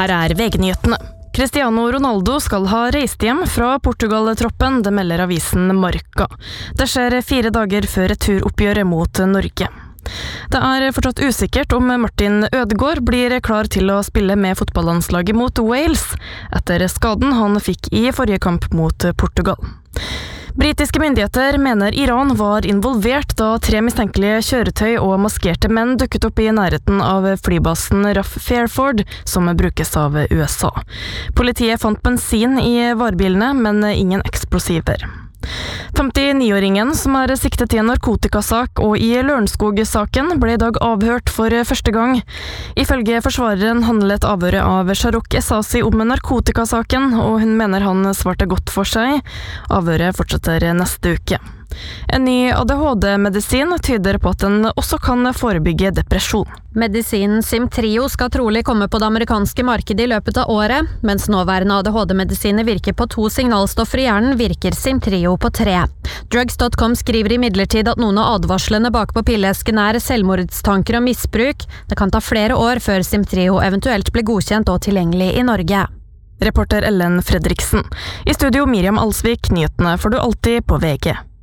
Her VG-nyhetene. Cristiano Ronaldo skal ha reist hjem fra Portugal-troppen, det melder avisen Marca. Det skjer 4 dager før returoppgjøret mot Norge. Det fortsatt usikkert om Martin Ødegaard blir klar til å spille med fotballandslaget mot Wales, etter skaden han fikk i forrige kamp mot Portugal. Britiske myndigheter mener Iran var involvert da 3 mistenkelige kjøretøy og maskerte menn dukket opp i nærheten av flybasen RAF Fairford, som brukes av USA. Politiet fant bensin i varebilene, men ingen eksplosiver. 59-åringen som siktet i en narkotikasak og i Lørenskog-saken ble i dag avhørt for første gang. Ifølge forsvareren handlet avhøret av Shahrukh Esasi om narkotikasaken, og hun mener han svarte godt for seg. Avhøret fortsetter neste uke. En ny ADHD-medisin tyder på at den også kan forebygge depresjon. Medisinen Simtrio skal trolig komme på det amerikanske markedet i løpet av året. Mens nåværende ADHD-medisiner virker på 2 signalstoffer i hjernen, virker Simtrio på 3. Drugs.com skriver imidlertid at noen av advarslene bak på pilleesken selvmordstanker og misbruk. Det kan ta flere år før Simtrio eventuelt blir godkjent og tilgjengelig i Norge. Reporter Ellen Fredriksen. I studio Miriam Alsvik, nyhetene får du alltid på VG.